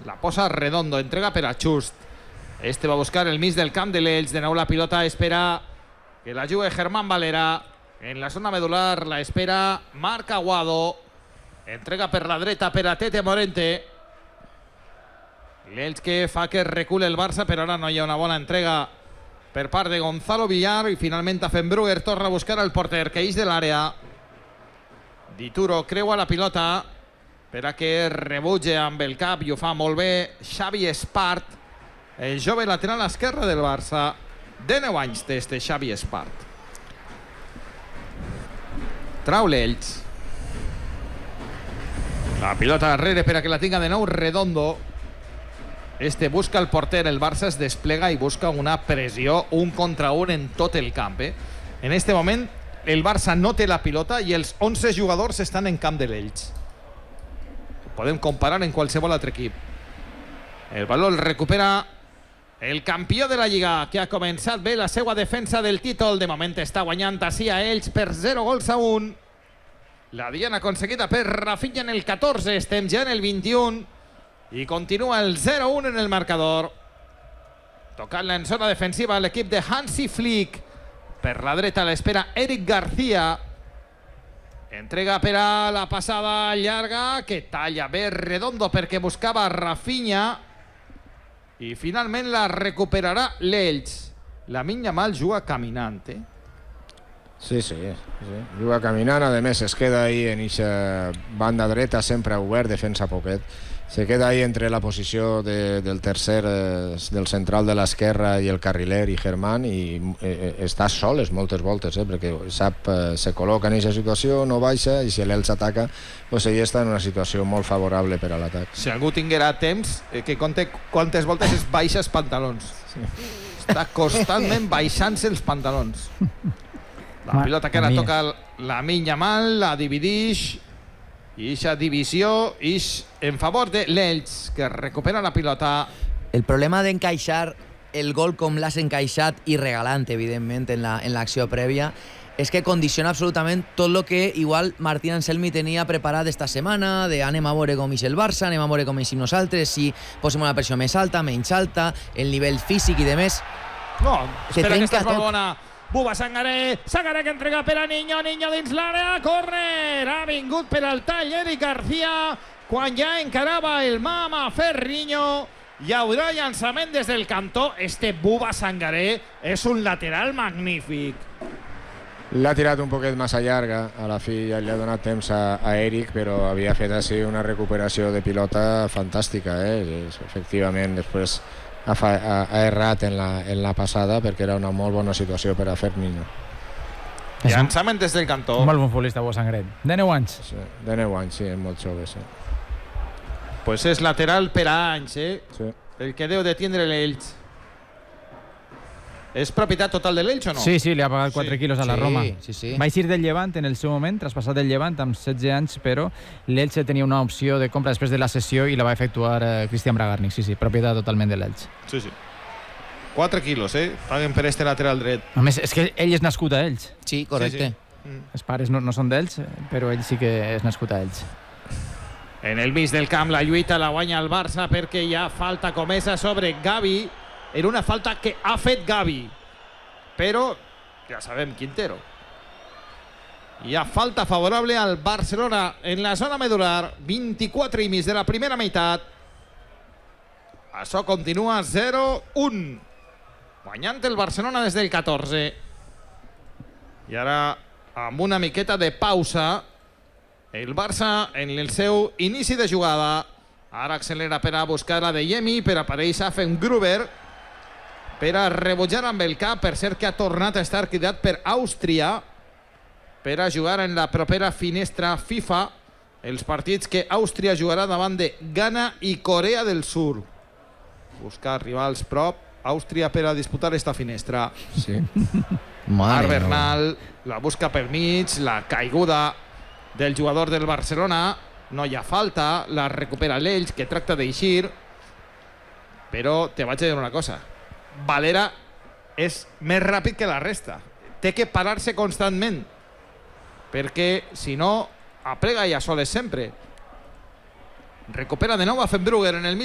La posa Redondo, entrega per a Just. Este va a buscar el mig del camp de l'Elx. De nou la pilota espera que la jugui Germán Valera. En la zona medular la espera Marc Aguado. Entrega per la dreta per a Tete Morente. L'Elx que fa que recule el Barça, però ara no hi ha una bona entrega per part de Gonzalo Villar. I finalment Affenbrugger torna a buscar el porter que ix de l'àrea. Dituro creua la pilota per a que rebutge amb el cap i ho fa molt bé Xavi Espart, el jove lateral esquerre del Barça. De 9 anys té este Xavi Espart. Trau l'Elx. La pilota darrere per a que la tinga de nou Redondo. Este busca el porter, el Barça es desplega i busca una pressió 1 contra 1 en tot el camp. En este moment el Barça no té la pilota i els 11 jugadors estan en camp de l'Elx. Podem comparar en qualsevol altre equip. El valor el recupera el campió de la Lliga, que ha començat bé la seva defensa del títol. De moment està guanyant així a Elx per 0-1. La diana aconseguida per Rafinha en el 14. Estem ja en el 21 i continua el 0-1 en el marcador. Tocant-la en zona defensiva l'equip de Hansi Flick. Per la dreta l'espera Eric García. Entrega per a la passada llarga que talla bé Redondo perquè buscava Rafinha. I finalment la recuperarà l'Elx. Lamine Yamal juga caminant, Sí. Juga caminant, a més es queda ahí en eixa banda dreta, sempre obert, defensa poquet. Se queda ahí entre la posició del tercer, del central de l'esquerra i el carriler i Germán, i està soles moltes voltes, perquè sap, se col·loca en aquesta situació, no baixa, i si l'Elx ataca, doncs ell està en una situació molt favorable per a l'atac. Si algú tinguera temps, que compte quantes voltes es baixa els pantalons. Sí. Està constantment baixant-se els pantalons. La pilota que ara toca Lamine Yamal, la dividix, i aquesta divisió és en favor de l'Elx, que recupera la pilota. El problema d'encaixar el gol com l'has encaixat i regalant, evidentment, en l'acció prèvia, és que condiciona absolutament tot el que igual Martín Anselmi tenia preparat esta setmana, de anem a veure com és el Barça, anem a veure com eixim nosaltres, si posem una pressió més alta, menys alta, el nivell físic i de més. No, espera que estàs molt bona. Buba Sangaré que entrega per a Niño dins l'àrea, córner, ha vingut per al tall Eric García, quan ja encarava el Mama Ferriño. Hi haurà llançament des del cantó. Este Buba Sangaré és un lateral magnífic. L'ha tirat un poquet massa llarga, a la fi ja li ha donat temps a Eric, però havia fet així una recuperació de pilota fantàstica, efectivament. Després ha errat en la passada perquè era una molt bona situació per a Ferriño. Llançament des del cantó. Molt bon futbolista, Buba Sangaré. De 9 anys. Sí, de 9 anys, sí, és molt jove, sí. Pues és lateral per a anys, Sí. El que deu de tindre l'Elx. És propietat total de l'Elx o no? Sí, li ha pagat 4 quilos a la Roma. Sí. Va eixir del Llevant en el seu moment, traspassat del Llevant amb 16 anys, però l'Elx tenia una opció de compra després de la sessió i la va efectuar Cristian Bragarnik. Sí, propietat totalment de l'Elx. Sí. 4 quilos, paguen per este lateral dret. A més, és que ell és nascut a Elx. Sí, correcte. Sí. Els pares no són d'Elx, però ell sí que és nascut a Elx. En el mig del camp la lluita la guanya el Barça perquè hi ha falta comesa sobre Gavi. Era una falta que ha fet Gavi, però ja sabem Quintero. Hi ha falta favorable al Barcelona en la zona medular. 24 i mig de la primera meitat. Això continua 0-1. Guanyant el Barcelona des del 14. I ara, amb una miqueta de pausa, el Barça en el seu inici de jugada. Ara accelera per a buscar a De Jemi, per apareix Affenbrugger, per a rebutjar amb el cap. Per cert que ha tornat a estar cridat per Àustria per a jugar en la propera finestra FIFA els partits que Àustria jugarà davant de Ghana i Corea del Sur. Buscar rivals prop Àustria per a disputar esta finestra. Sí. Marc Bernal la busca per mig, la caiguda del jugador del Barcelona, no hi ha falta, la recupera l'Elx, que tracta d'eixir, però te vaig a dir una cosa: Valera és més ràpid que la resta, té que parar-se constantment, perquè si no aplega i a soles sempre. Recupera de nou Affenbrugger en el mig